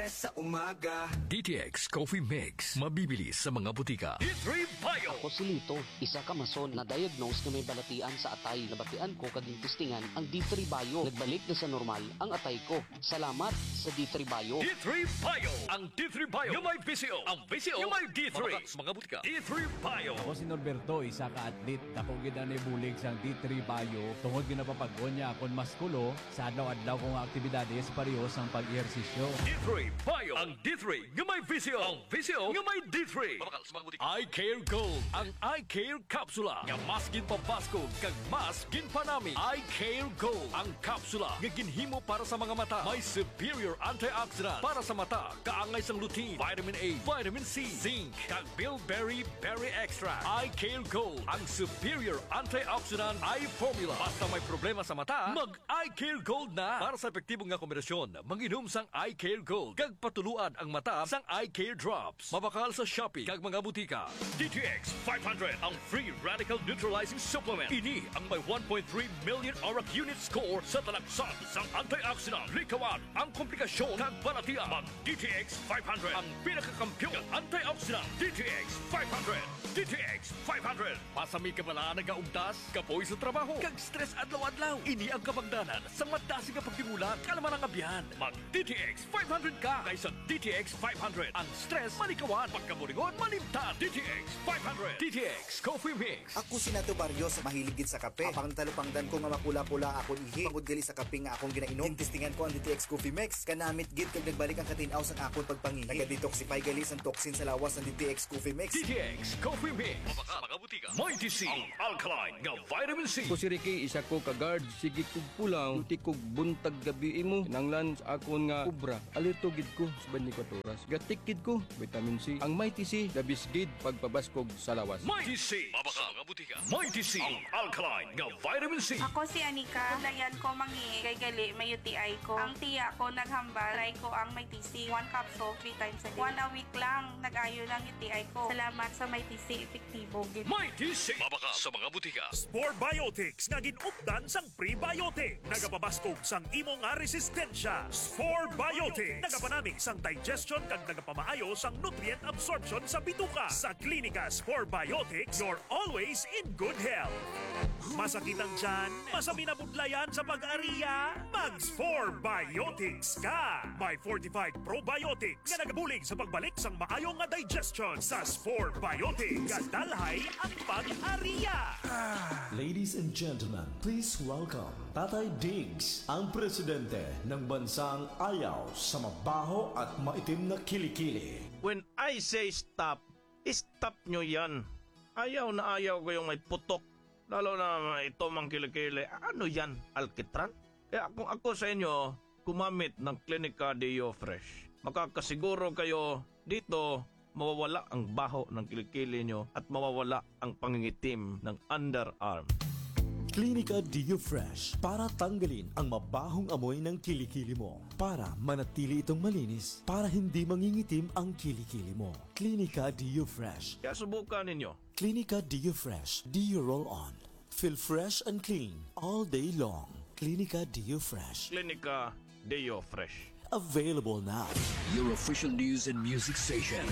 stress sa umaga. DTX Coffee Mix. Mabibili sa mga butika. D3 Bio. Ako si Lito, isa ka mason na diagnose na may balatian sa atay. Nabatian ko kaging testingan ang D3 Bio. Nagbalik na sa normal ang atay ko. Salamat sa D3 Bio. D3 Bio. Ang D3 Bio yung may VCO. Ang VCO yung may D3. Mabakas mga butika. D3 Bio. Ako si Norberto, isa ka atlet. Dako gid ani bulig sang D3 Bio. Tungod ginapapag-on niya akon maskulo sa adlaw-adlaw kong aktibidades pareho sang pag-ehersisyo. D3 Bio. Ang D3 yung may VCO. Ang VCO yung may D3. Mabakas mga butika. I Care Gold. Ang I Care Kapsula. Nga mas ginpabasko kag mas ginpanami. I Care Gold. Ang kapsula nga ginhimo para sa mga mata. May superior antioxidant para sa mata. Kaangay sang lutein, vitamin A, vitamin C, zinc, kag bilberry berry extract. I Care Gold. Ang superior antioxidant eye formula. Basta may problema sa mata, mag I Care Gold na. Para sa epektibong nga kombinasyon, manginom sang I Care Gold. Kag patuluan ang mata sang I Care Drops. Mabakal sa Shopee kag mga butika. DTX 500 ang free radical neutralizing supplement. Ini ang may 1.3 million ORAC unit score sa talaksan sang antioxidant. Likawan ang komplikasyon kag balatian. Mag DTX 500 ang pinakakampiyon ng antioxidant. DTX 500. DTX 500. Pasami ka pala nagaugtas, kapoy sa trabaho, kag stress adlaw-adlaw. Ini ang kabangdanan sa madasi nga pagtimula kalaman ang abyan. Mag DTX 500 ka kaysa DTX 500. Ang stress malikawan, pagkaburingon malimtan. DTX 500. DTX Coffee Mix. Ako si Nato Barrios, mahiligid sa kape. Apang talupangdan ko nga makula-pula akong ihi. Pagod gali sa kape nga akong ginainom. Tintistingan ko ang DTX Coffee Mix. Kanamit gid kag nagbalik ang katinaw sa akong pagpangihi. Naga-detoxify gali ang toxin sa lawas ng DTX Coffee Mix. DTX Coffee Mix. Mabaka mga butika. Mighty C. Ang alkaline nga vitamin C. Ko si Ricky, isa ko ka-guard. Sige kog pulang, uti kog buntag gabi imo. Kinanglan sa akon nga kubra. Alerto gid ko sa 24 oras. Gatik gid ko, vitamin C. Ang Mighty C, labis gid pagpabaskog sa lawas. Mighty C. Mabaka mga butika. Mighty C. Ang alkaline nga vitamin C. Ako si Anika. Dayan ko mangi kay gali may UTI ko. Ang tiya ko naghambal. Try ko ang Mighty C. 1 capsule 3 times a day. 1 a week lang. Nag-ayo lang UTI ko. Salamat sa Mighty C. Epektibo gid. Mighty C. Mabaka sa mga butika. Spore Biotics nga ginupdan sang prebiotic. Nagapabaskog sang imo nga resistensya. Spore Biotics. Nagapanami sang digestion kag nagapamaayo sang nutrient absorption sa bituka. Sa Klinika Spore Biotics, you're always in good health. Masakit ang tiyan? Masami na budlayan sa pag-ariya? Mag-Spore Biotics ka! May fortified probiotics nga nagabulig sa pagbalik sang maayo nga digestion sa Spore Biotics. Kadalhay ang pag-ariya! Ladies and gentlemen, please welcome Tatay Diggs, ang presidente ng bansang ayaw sa mabaho at maitim na kilikili. When I say stop, stop nyo yan. Ayaw na ayaw ko yung may putok. Lalo na ito mang kilikili. Ano yan? Alkitran? Kaya kung ako sa inyo, gumamit ng Klinika Deo Fresh. Makakasiguro kayo dito mawawala ang baho ng kilikili nyo at mawawala ang pangingitim ng underarm. Klinika Deo Fresh para tanggalin ang mabahong amoy ng kilikili mo. Para manatili itong malinis. Para hindi mangingitim ang kilikili mo. Klinika Deo Fresh. Kaya subukan ninyo. Klinika Deo Fresh. Deo Roll On. Feel fresh and clean all day long. Klinika Deo Fresh. Klinika Deo Fresh. Available now. Your official news and music station.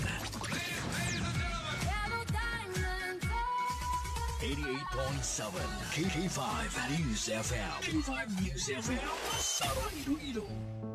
88.7 KK5 News FM. KK5 News FM. Saro Iloilo.